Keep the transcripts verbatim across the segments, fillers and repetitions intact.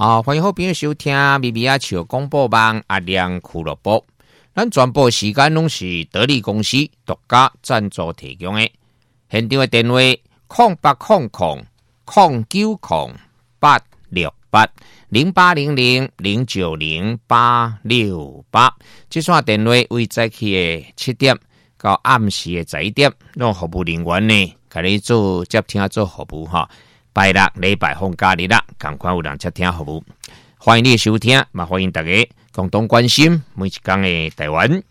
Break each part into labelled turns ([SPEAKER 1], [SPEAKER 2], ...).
[SPEAKER 1] 啊，欢迎好朋友收听咪咪啊笑广播网阿亮俱乐部。咱全部时间拢是得力公司独家赞助提供的。现场的电话空八空空空九空八六八零八零零零九零八六八。这串电话为早起的七点到暗时的十一点，让服务人员呢，给你做接听做服务哈。拜六、礼拜放假日啦，赶快有人接听服务。欢迎你收听，嘛欢迎大家共同关心每一天的台湾。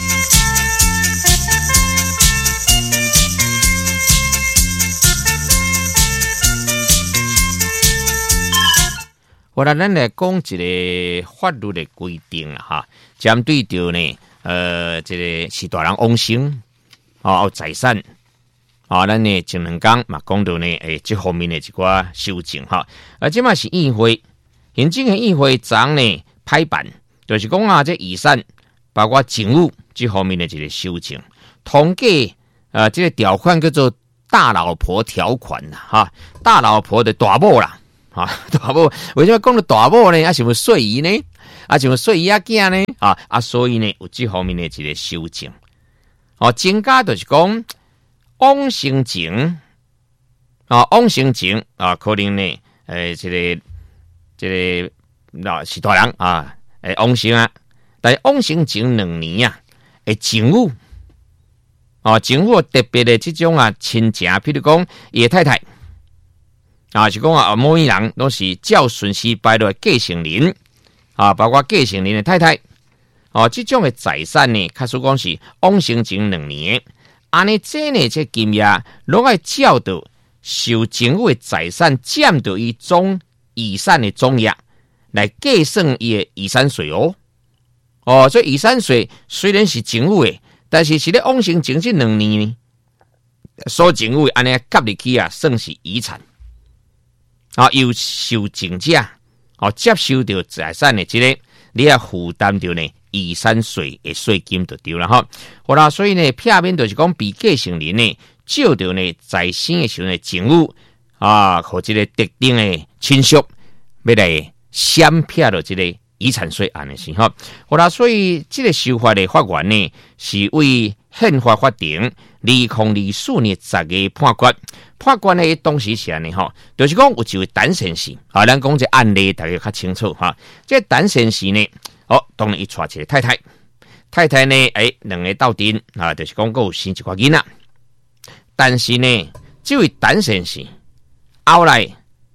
[SPEAKER 1] 我来咱来讲一个法律的规定啦哈，针对着呢，呃，这个是大人妄想哦，财产。啊，咱呢前两天嘛讲到呢，诶，这方面的一寡修正哈。而这嘛是议会，行政的议会长呢拍板，就是讲啊，这遗产包括警务这方面的一个修正，统计呃，这个条款叫做大老婆条款啦，哈，大老婆的大某啦，哈，大某为什么讲到大某呢？啊，是不睡姨呢？啊，是不睡姨啊囝呢？啊啊，所以呢有这方面的一个修正。哦，增加就是讲。妄想情啊，妄想情啊，可能呢，诶、呃，这个这个那是大人啊，诶，妄想啊，但是妄想情两年啊，诶，情妇啊，情妇特别的这种啊亲情，譬如讲叶太太啊，是讲啊，某一人都是较顺序败落的继承人啊，包括继承人的太太啊，这种的财产呢，开始讲是妄想情两年。安尼这呢，这金额拢爱照到受政府的财产占到伊总遗产的总额来计算伊的遗产税哦。哦，所以遗产税虽然是政府的，但是是咧往生前这两年呢，所政府安尼夹入去啊，算是遗产。啊，由受赠者哦接收到财产的这个，你也负担到呢。遗产税的税金就对了哈，好啦，所以呢，片面就是讲被继承人呢，照着呢在生的时候呢，政府啊和这个特定的亲属，要来闪撇了这个遗产税案的事哈。好啦，所以这个修法的法院呢，是为宪法法庭二零二四年十月判决，判决呢当时是安尼哈，就是讲有一位陈先生啊，咱讲这案例大家较清楚哈，这陈先生呢。哦，当然伊娶一个太太，太太呢，诶，两个斗阵啊，就是讲有生一个囡仔。但是呢，这位陈先生后来，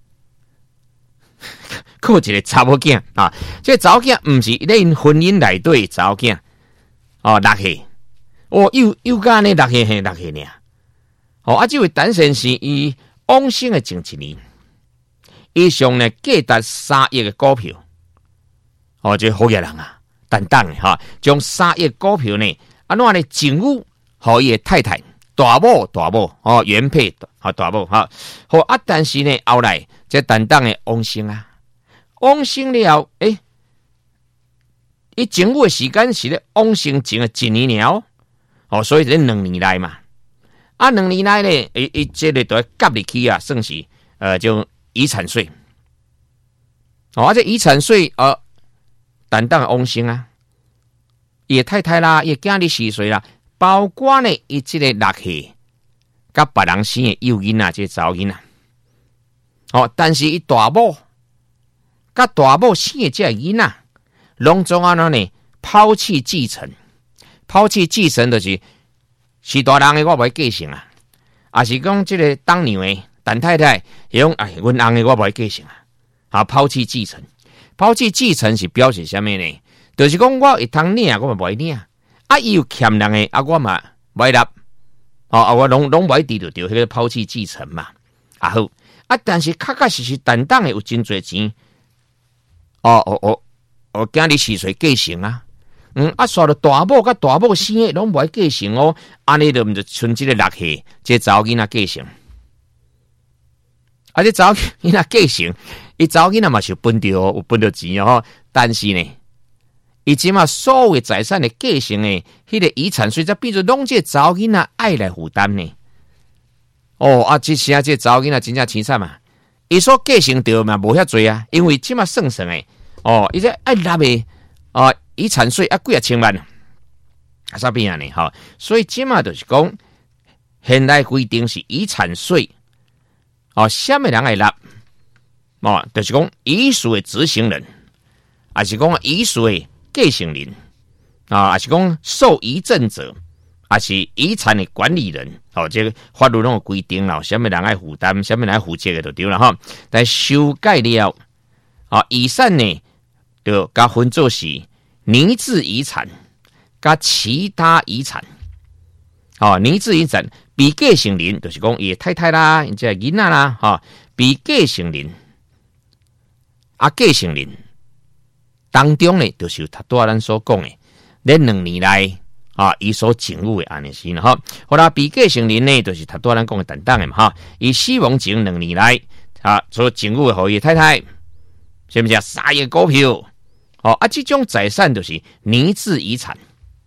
[SPEAKER 1] 还有一个查某囝啊，这个查某囝毋是恁婚姻内底查某囝哦，六岁，哦，又又干呢六岁嘿，六岁呢。哦，啊，这位陈先生伊往生的前一年，伊上呢价值三亿的股票。哦，这好嘢人啊，担当的哈，将三亿股票呢，安怎呢？政府和伊的太太大某大某哦，原配啊大某哈，好啊，但是呢，后来这担当的往生啊，往生了，诶，伊政府的时间是咧往生前的一年了哦，所以咧两年来嘛，啊，两年来呢，伊伊这个都要夹入去啊，算是呃，就遗产税哦，而且遗产税呃。担当的往生啊，伊太太啦，伊囝儿四岁啦，包括呢，伊即个六岁，甲别人生的幼囡仔，即个查某囡仔。哦，但是伊大某，甲大某生的即个囡仔，拢总安怎呢？抛弃继承，抛弃继承就是是大人的我袂继承啊，啊是讲即个当娘的陈太太，伊讲哎，阮翁的我袂继承啊，啊抛弃继承。抛弃继承是表示什么呢？就是讲我会通领，我嘛袂领。啊，伊有欠人的，啊，我嘛袂纳。哦，啊，我拢拢袂抵得到迄个抛弃继承嘛。啊好，啊，但是确确实实担当的有真侪钱。哦哦哦，我囝儿四岁继承啊。嗯，啊，煞了大某甲大某生的拢袂继承哦。安尼就毋就剩即个六岁，即个查某囡仔继承。啊，这查某囡仔继承。伊查某囡仔嘛是有分到有分到钱哦，但是呢，伊即马所有的财产的继承的迄个遗产税，则变做拢这查某囡仔爱来负担呢。哦啊，这时啊，这查某囡仔真正凄惨嘛， 伊所继承到嘛无遐多啊，因为即马算算诶，哦，伊这爱纳诶，哦，遗产税啊几啊千万，啊啥变啊呢？吼，所以即马就是讲，现在规定是遗产税，哦，什么人爱纳？哦，就是讲遗属诶执行人，还是讲遗属诶继承人，啊，还是讲受遗赠者。还是遗产的管理人，哦，这个法律拢有规定啦，什么人爱负担，什么人爱负责的就对了哈。但修改了，啊，遗产呢就甲分做是拟制遗产，甲其他遗产。哦，拟制遗产，被继承人就是讲伊太太啦，即个囡仔啦，哈、哦，被继承人，啊，继承人当中呢，就是他多咱所讲的，咧两年来。啊，伊所警务的安尼是啦，哈，好啦，被继承人呢，就是他多咱讲的等等的嘛，哈，伊死亡前两年来啊，所警务的后裔太太，是不是三亿股票？哦，啊，这种财产就是拟制遗产，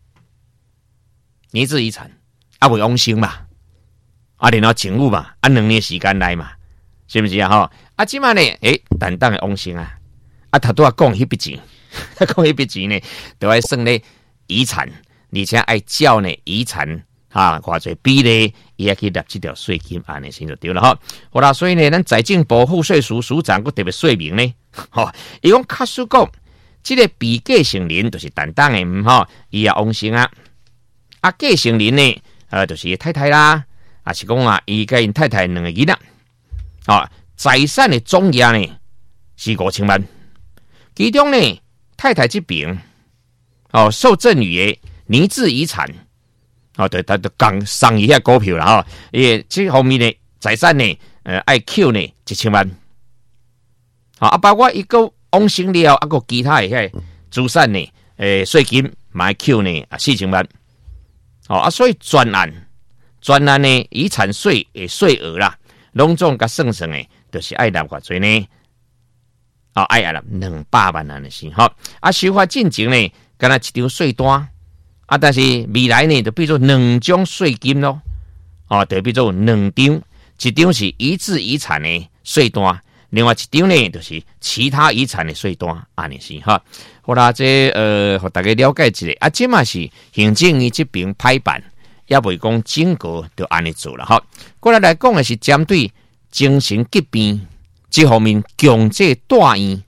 [SPEAKER 1] 拟制遗产，啊，未往生嘛，啊，然后警务嘛，啊，两年时间来嘛，是不是啊？哈，啊，即嘛呢，诶，等等的往生啊，啊，他都要讲迄笔钱，讲迄笔钱呢，都要算咧遗产。而且爱缴呢遗产啊，偌侪比例，伊也可以纳这条税金，安尼先就对了哈。好啦，所以呢，咱财政部赋税署署长佫特别说明呢，吼、哦，伊讲卡叔讲，这个被继承人就是担当的，唔吼，伊也往生啊，啊，继承人呢，呃，就是伊太太啦，啊是讲啊，伊甲因太太两个囡仔，啊，财产的总额呢是五千万，其中呢，太太这边，哦，受赠与的。拟制遗产，哦，对，他就讲上一下股票了哈，也这后面的财产呢，呃，爱 Q 呢一千万，好啊，包括一个往生了，啊个其他的遐资产呢，诶，税金买 Q 呢啊四千万，哦啊，所以专案专案呢遗产税的税额啦，拢总甲算算的，就是爱纳偌济呢，哦，爱纳两百万安尼是哈，啊，司法进程呢，敢若一张税单。啊，但是未来呢，就比如说两种税金咯，哦，就比如说两张，一张是遗制遗产的税单，另外一张呢就是其他遗产的税单，安尼是哈。好啦，这呃，互大家了解一下，啊，这嘛是行政院这边拍板，也未讲整个就安尼做了哈。过来来讲的是针对精神疾病这方面强制大院，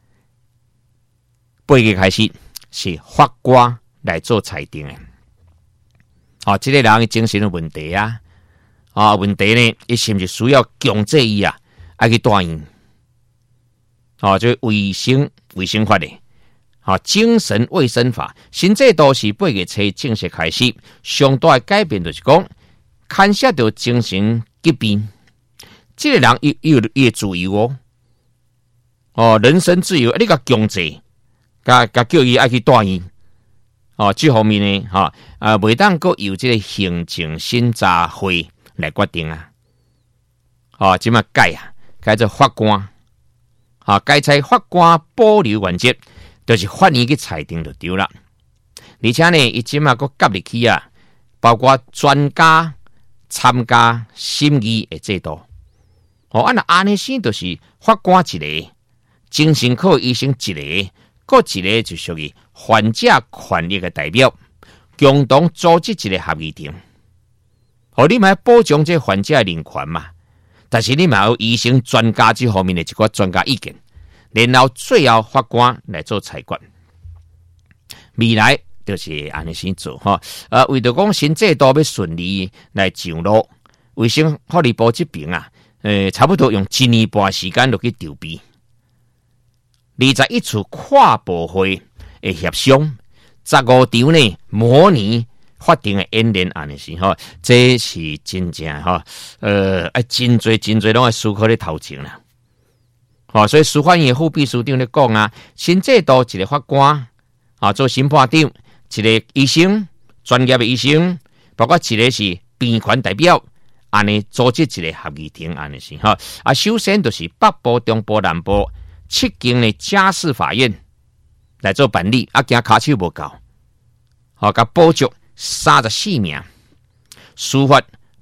[SPEAKER 1] 八月开始是法官。来做裁定的，哦，这个人的精神的问题啊，啊，问题呢，伊是不是需要强制伊啊，爱去大院，哦，就卫生卫生法的，啊，精神卫生法新制度是八月初正式开始，上大的改变就是讲，牵涉到精神疾病，这个人伊有伊自由哦，哦，人身自由，你甲强制，甲甲叫伊爱去大院。哦，这方面呢，哈、哦，啊，袂当阁由这个行政审查会来决定啊，哦，即么改啊，改做法官，啊、哦，改采法官保留原则，就是法院去裁定就对了。而且呢，伊即嘛阁夹入去啊，包括专家参加审议的制度。哦，按那安尼先就是法官一个，精神科医生一个。各一个就属于患者权益的代表，共同组织一个合议庭。哦，你嘛要保障这患者的人权嘛？但是你嘛有医生专家这方面的一个专家意见，然后最后法官来做裁决。未来就是安尼先做哈。呃，为着讲新制度要顺利来上路，卫生福利部这边啊，呃，差不多用一年半时间落去筹备。二十一处跨部会的协商，十五场呢模拟法庭的演练安尼是吼，这是真正吼，呃，啊真侪真侪拢爱思考咧头前啦。哦，所以司法院副秘书长咧讲啊，新制度一个法官啊做审判长，一个医生专业的医生，包括一个是病权代表，安尼组织一个合议庭安尼是吼。啊，首先就是北部、中部、南部。七间的家事法院来做办理，啊，惊卡手无够，好，甲补足三十四名司法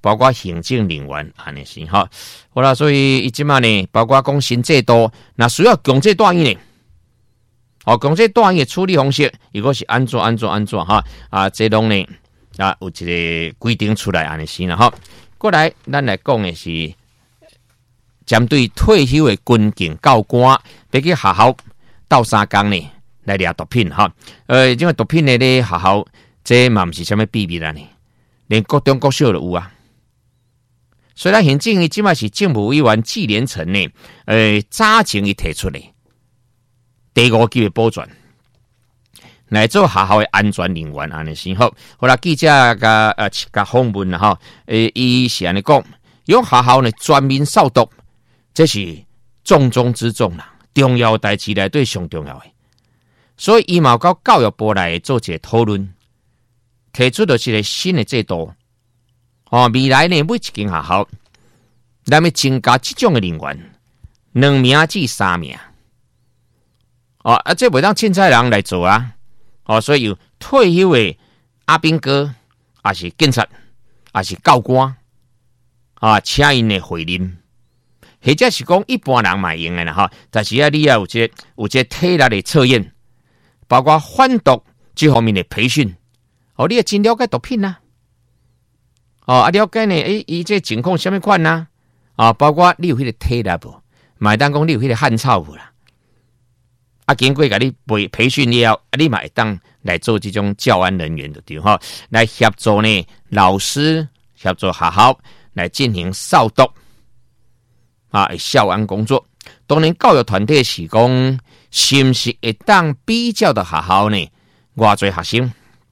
[SPEAKER 1] 包括行政人员安尼是哈。好啦，所以伊即马呢，包括讲新制度，那需要强制大院呢。哦，强制大院的处理方式，如果是安怎安怎安怎哈啊，这拢呢啊有一个规定出来安尼是啦哈。过来，咱来讲的是针对退休的军警教官，要去学校斗三工呢，来掠毒品哈。呃，因为毒品的咧学校，这嘛毋是啥物秘密啦呢，连国中国小都有啊。虽然行政伊即卖是政务委员纪连成呢，呃，早前伊提出的第五级的保全，来做学校的安全人员安尼先好。后来记者甲呃甲访问啦吼，诶，伊是安尼讲，用学校呢全面扫毒，这是重中之重啦，重要代志内底上重要的。所以伊嘛到教育部来做一个讨论，提出的是一个新的制度。哦，未来呢，每一间学校，咱要增加这种的人员，两名至三名。哦，啊，这袂当凊彩人来做啊！哦，所以有退休的阿兵哥，也是警察，也是教官，啊，请因的回任，或者是讲一般人嘛用的啦哈。但是啊，你要有这个、有这个体力的测验，包括贩毒这方面的培训，哦，你也真了解毒品啊。哦，啊，了解呢？诶，伊这情况什么款呐？啊，包括你有迄个体力无？买单讲你有迄个汗臭无啦？啊，经过甲你培培训了后，啊，你嘛会当来做这种教安人员的对哈，来协助呢老师协助学校来进行扫毒啊，校安工作。当然，教育团体是讲，是不是会当比较的学校呢？偌侪学生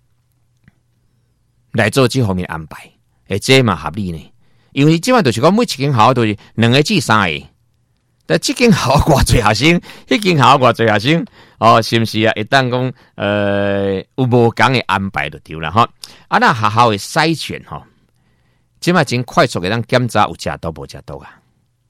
[SPEAKER 1] 来做这方面的安排？诶，这嘛合理呢，因为即摆就是讲每一间学校都是两个至三个，但这间学校偌侪学生，迄间学校偌侪学生，哦，是不是啊？会当讲呃有无共的安排就对了哈。啊，那学校的筛选哈，即摆真快速给咱检查有食毒无食毒啊。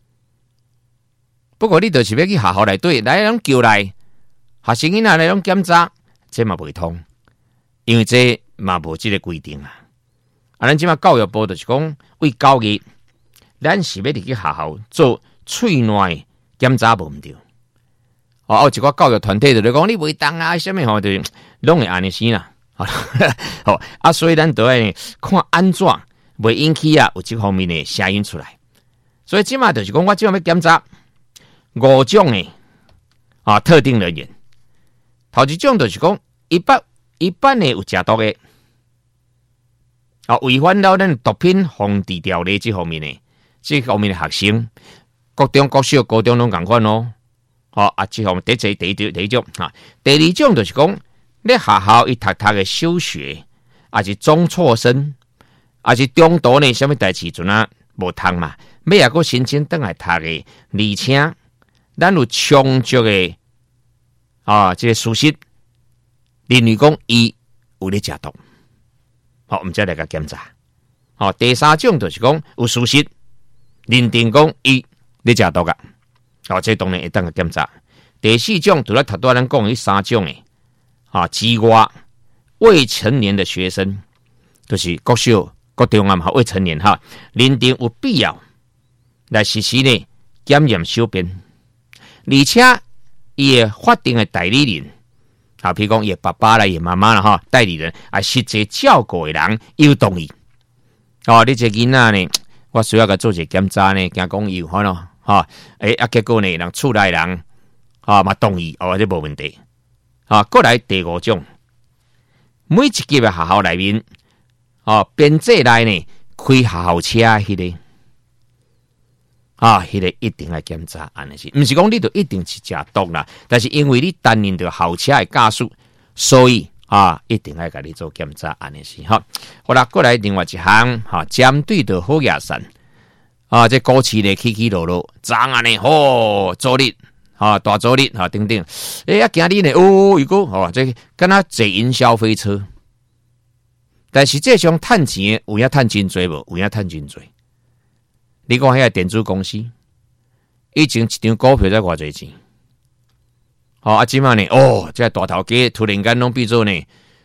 [SPEAKER 1] 不过你就是要去学校内底来拢叫来学生囡仔来拢检查，这嘛袂通，因为这嘛无这个规定啊。啊，咱即马教育部就是讲，为教育，咱是要入去学校做喙内检查无毋对。哦，有一个教育团体就咧讲，你袂当啊，什么吼，就拢会安尼先啦。好，啊，所以咱都要看安怎袂引起啊有这方面的声音出来。所以即马就是讲，我即马要检查五种的啊特定人员。头一种就是讲，一般一般的有食毒的。啊，违反了咱毒品防治条例这方面的，这方面的学生，国中、国小、高中拢共款咯。好、哦、啊，这方面第一、第一、第一种哈，第二种就是讲，你学校一读读的休学，还是中辍生，还是中途呢，什么代志阵啊无通嘛，要也个申请倒来读的，而且咱有充足的啊，这个事实，认为讲伊有咧食毒。好，我们再来个检查。好，第三种就是讲有事实认定讲伊咧食毒个，好，这当然会当个检查。第四种除了头拄咱讲迄三种诶，啊，之外未成年的学生，就是国小、国中啊嘛，未成年哈，认定有必要来实施呢检验小便，而且伊诶法定诶代理人。啊，譬如讲，伊爸爸啦，伊妈妈啦，哈，代理人啊，实际照顾的人有同意。哦，你这囡仔呢，我需要个做一个检查呢，惊讲有可能，哈，诶，啊，结果呢，人厝内人啊嘛同意，哦，这无问题。啊，过来第五种，每一级的学校内面，哦，编制内呢开学校车迄个。啊，迄、那个一定来检查，安尼是，毋是讲你就一定是食毒啦，但是因为你担任着校车的驾驶，所以啊，一定来甲你做检查，安尼是哈。好啦，过来另外一项哈，针对着好野山啊，这股市咧起起落落，涨安尼吼，阻力啊，大阻力哈，等等，诶、欸，啊，今日呢，哦，如果哦，这敢若坐营消费车，但是这项趁钱有影趁真多无？有影趁真多。你讲迄个电子公司，以前一张股票才偌侪钱，好、哦、啊，即马呢，哦，这大头家突然间拢变做呢，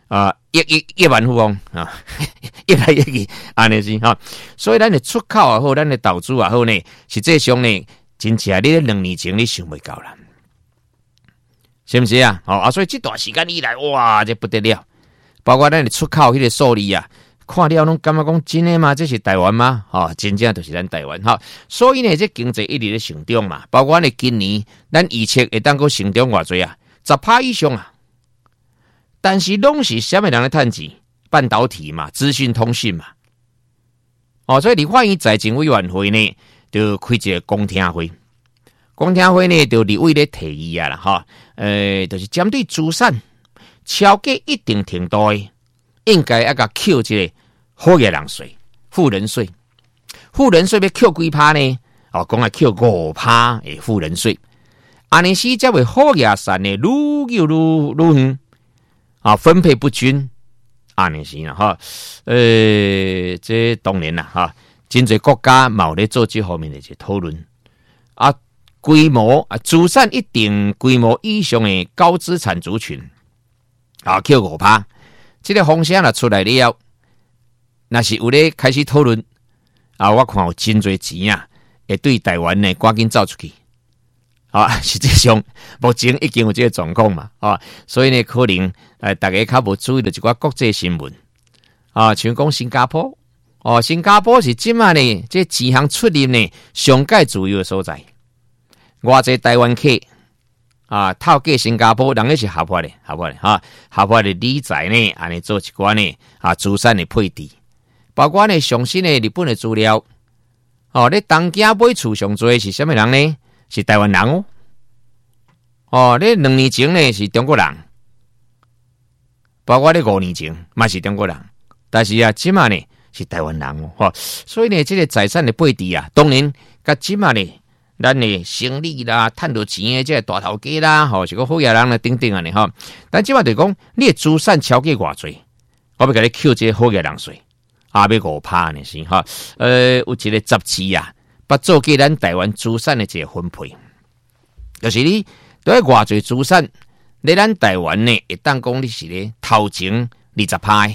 [SPEAKER 1] 啊，亿亿亿万富翁啊，越来越去安尼是哈。所以咱的出口也好，咱的投资也好呢，实际上呢，真正你两年前你想袂到啦，是不是啊？哦啊，所以这段时间以来，哇，这不得了，包括咱的出口迄个数字啊，看了拢感觉讲真的吗？这是台湾吗？哦，真正就是咱台湾哈。所以呢，这经济一直在成长嘛，包括呢今年咱预测会当个成长偌济啊，十趴以上啊。但是拢是什么人来趁钱？半导体嘛，资讯通讯嘛。哦，所以立法院财政委员会呢，就开一个公听会。公听会呢，就立委咧提议啊啦，哈，呃，就是针对资产超过一定程度的，应该要甲扣一个好业人税、富人税。富人税要扣几趴呢？哦，讲啊扣五趴的富人税。安尼时才会好业产呢，愈有愈愈远。啊，分配不均，安尼是啦哈，呃，这当然啦哈，真侪国家嘛有咧做这方面的一个讨论啊，规模啊，资产一定规模以上的高资产族群啊，扣五趴，这个方向啦出来了，那是有咧开始讨论啊，我看有真侪钱啊，会对台湾呢赶紧走出去。啊，实际上目前已经有这个状况嘛，啊，所以呢，可能呃，大家较无注意到一寡国际新闻啊，像讲新加坡，哦，新加坡是即马呢，这钱行出入呢上界自由的所在，偌济台湾客啊，透过新加坡，人咧是合法的，合法的哈，合法的理财呢，安尼做一寡呢啊，资产的配置，包括呢上新的日本的资料，哦，你东京买厝上最是什么人呢？是台湾人哦，哦，你两年前呢是中国人，包括你五年前嘛是中国人，但是啊，即马呢是台湾人哦，哈，所以呢，这个财产的配置啊，当然，甲即马呢，咱的生理啦、赚到钱的这个大头家啦，吼，是个好野人啦，等等啊，呢哈，但即马就讲，你的资产超过偌济，我要甲你扣这个好野人税，啊，要五趴呢是哈，呃，有一个十次啊。把做给咱台湾资产的这个分配，就是你都要偌济资产，你咱台湾呢，会当讲你是咧头前二十趴，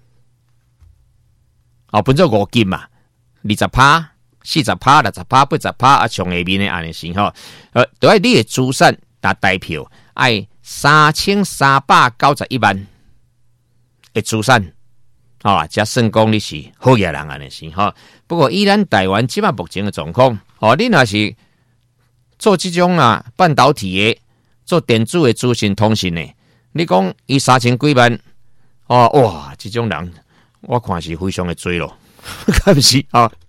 [SPEAKER 1] 哦，分做五金嘛，二十趴、四十趴、六十趴、八十趴啊，上下面的安尼是吼，呃，都要你的资产打代票，爱三千三百九十一万的资产。啊，才算讲你是好野人安尼是哈。不过依然台湾即马目前的状况，哦，你若是做这种啊半导体的、做电子的资讯通信的，你讲伊三千几万，哦哇，这种人我看是非常的多咯，敢是啊？